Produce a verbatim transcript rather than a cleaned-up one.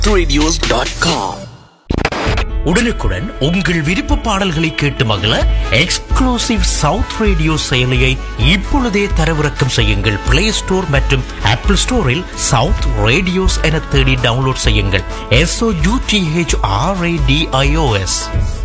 radios dot com. உடனுக்குடன் உங்கள் விருப்ப பாடல்களை கேட்டு மகிழ எக்ஸ்க்ளூசிவ் சவுத் ரேடியோ செயலியை இப்பொழுதே தரவிறக்கம் செய்யுங்கள். பிளே ஸ்டோர் மற்றும் ஆப்பிள் ஸ்டோரில் சவுத் ரேடியோஸ் என தேடி டவுன்லோட் செய்யுங்கள். S O you D H R A D I O S.